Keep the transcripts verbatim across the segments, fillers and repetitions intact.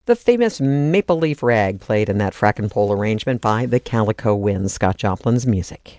The famous Maple Leaf Rag played in that frackin' pole arrangement by the Calico Winds, Scott Joplin's music.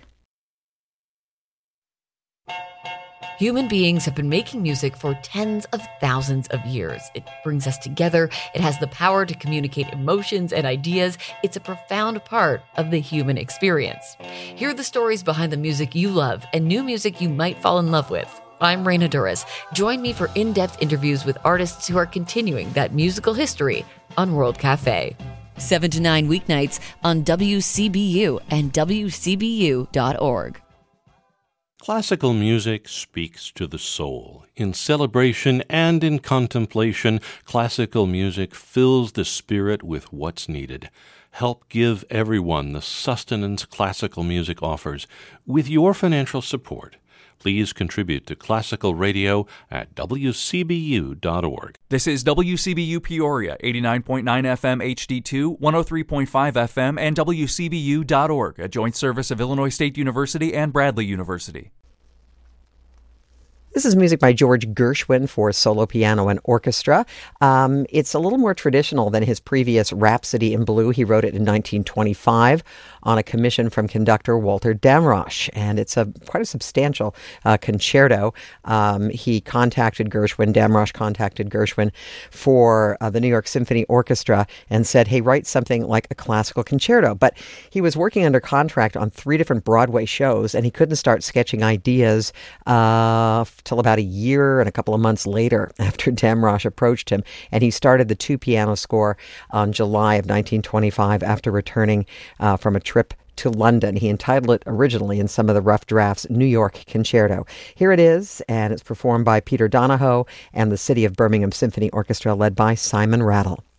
Human beings have been making music for tens of thousands of years. It brings us together. It has the power to communicate emotions and ideas. It's a profound part of the human experience. Hear the stories behind the music you love and new music you might fall in love with. I'm Raina Duras. Join me for in-depth interviews with artists who are continuing that musical history on World Cafe. seven to nine weeknights on W C B U and W C B U dot org. Classical music speaks to the soul. In celebration and in contemplation, classical music fills the spirit with what's needed. Help give everyone the sustenance classical music offers with your financial support. Please contribute to Classical Radio at W C B U dot org. This is W C B U Peoria, eighty-nine point nine F M H D two, one oh three point five F M, and W C B U dot org, a joint service of Illinois State University and Bradley University. This is music by George Gershwin for solo piano and orchestra. Um, it's a little more traditional than his previous Rhapsody in Blue. He wrote it in nineteen twenty-five on a commission from conductor Walter Damrosch, and it's a quite a substantial uh, concerto. Um, he contacted Gershwin, Damrosch contacted Gershwin for uh, the New York Symphony Orchestra and said, hey, write something like a classical concerto. But he was working under contract on three different Broadway shows, and he couldn't start sketching ideas uh, till about a year and a couple of months later after Damrosch approached him, and he started the two-piano score on July of nineteen twenty-five after returning uh, from a trip to London. He entitled it originally in some of the rough drafts, New York Concerto. Here it is, and it's performed by Peter Donahoe and the City of Birmingham Symphony Orchestra led by Simon Rattle.